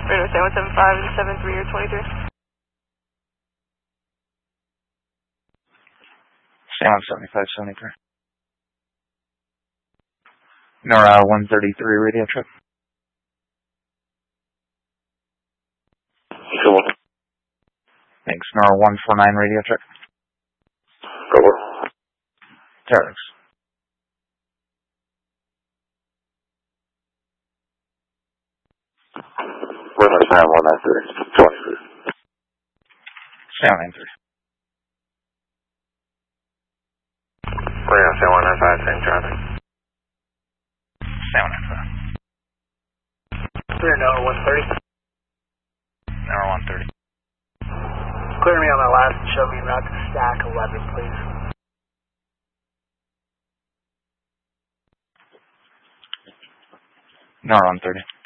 Radio San 175 and 73 or 23. San 175, 73. NORA 133 radio check. Thanks. NORA 149 radio check. Over. Terex. Runway San 193, 23. San 193. Radio San 195, same traffic. San 195. Clear NORA 130. NORA 130. Clear me on my last and show me route to stack 11, please. NORA 130.